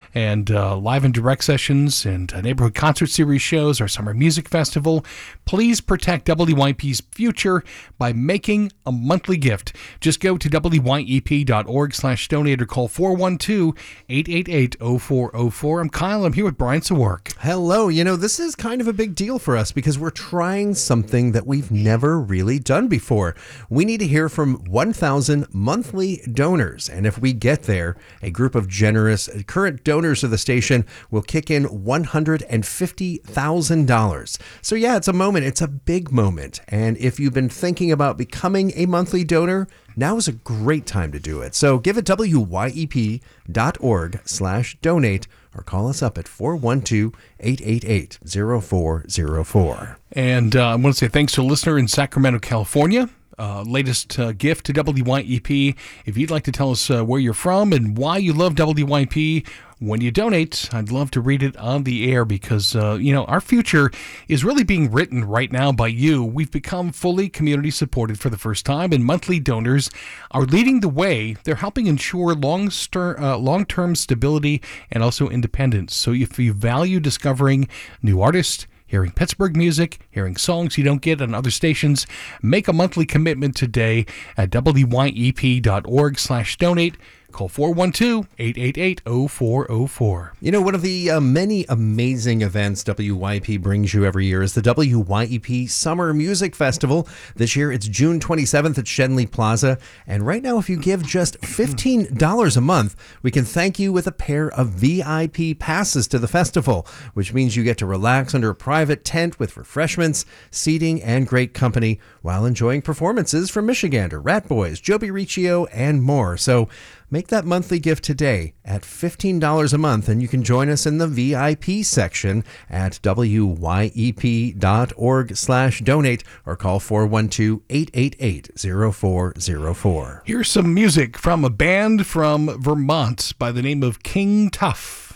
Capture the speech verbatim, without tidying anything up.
and uh, live and direct sessions and uh, neighborhood concert series shows, our summer music festival. Please protect W Y E P's future by making a monthly gift. Just go to W Y E P dot org slash donate or call four one two, eight eight eight, oh four oh four. I'm Kyle. I'm here with Brian Sawark. Hello. You know, this is kind of a big deal for us because we're trying something that we've never really done before. We need to hear from one thousand monthly donors. And if we get there, a group of generous current donors of the station will kick in one hundred fifty thousand dollars. So yeah, it's a moment. It's a big moment. And if you've been thinking about becoming a monthly donor, now is a great time to do it. So give it W Y E P dot org slash donate or call us up at four one two, eight eight eight, oh four oh four. And uh, I want to say thanks to a listener in Sacramento, California. Uh, latest uh, gift to W Y E P. If you'd like to tell us uh, where you're from and why you love W Y E P when you donate, I'd love to read it on the air because, uh, you know, our future is really being written right now by you. We've become fully community supported for the first time, and monthly donors are leading the way. They're helping ensure long stir, uh, long-term stability and also independence. So if you value discovering new artists, hearing Pittsburgh music, hearing songs you don't get on other stations, make a monthly commitment today at W Y E P dot org slash donate. Call four one two, eight eight eight, oh four oh four. You know, one of the uh, many amazing events W Y E P brings you every year is the W Y E P Summer Music Festival. This year, it's June twenty-seventh at Schenley Plaza. And right now, if you give just fifteen dollars a month, we can thank you with a pair of V I P passes to the festival, which means you get to relax under a private tent with refreshments, seating, and great company while enjoying performances from Michigander, Rat Boys, Joby Riccio, and more. So make that monthly gift today at fifteen dollars a month, and you can join us in the V I P section at W Y E P dot org slash donate or call four one two, eight eight eight, oh four oh four. Here's some music from a band from Vermont by the name of King Tuff.